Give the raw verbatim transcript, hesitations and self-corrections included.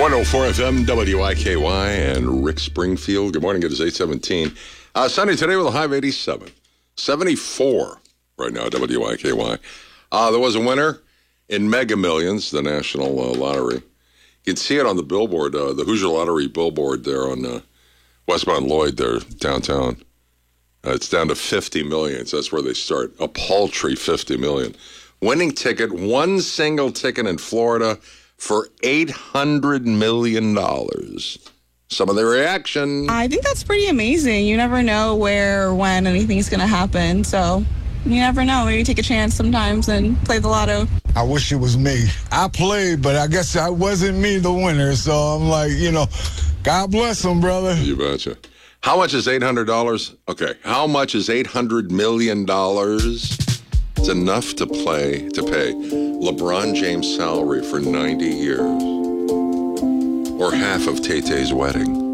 one oh four F M, W I K Y, and Rick Springfield. Good morning. It is eight seventeen. Uh, sunny today with a high of eighty-seven. seventy-four right now, W I K Y. Uh, there was a winner in Mega Millions, the national uh, lottery. You can see it on the billboard, uh, the Hoosier Lottery billboard there on uh, westbound Lloyd there, downtown. Uh, it's down to fifty million. So that's where they start. A paltry fifty million. Winning ticket, one single ticket in Florida for eight hundred million dollars. Some of the reaction. I think that's pretty amazing. You never know where or when anything's going to happen. So you never know. Maybe take a chance sometimes and play the lotto. I wish it was me. I played, but I guess I wasn't me the winner. So I'm like, you know, God bless him, brother. You betcha. How much is eight hundred dollars? Okay. How much is eight hundred million dollars? It's enough to play, to pay LeBron James' salary for ninety years. Or half of Tay-Tay's wedding.